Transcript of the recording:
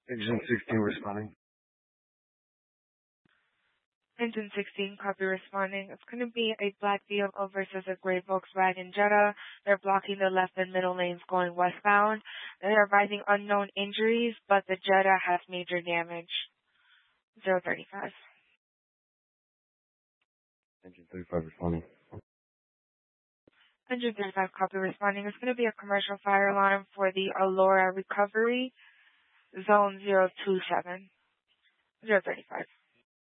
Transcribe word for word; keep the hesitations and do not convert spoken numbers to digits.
Engine sixteen responding. Engine sixteen, copy responding. It's going to be a black vehicle versus a gray Volkswagen Jetta. They're blocking the left and middle lanes going westbound. They're advising unknown injuries, but the Jetta has major damage. zero thirty-five. Engine thirty-five responding. Engine thirty-five, copy responding. It's going to be a commercial fire alarm for the Alora recovery, zone zero two seven. zero thirty-five.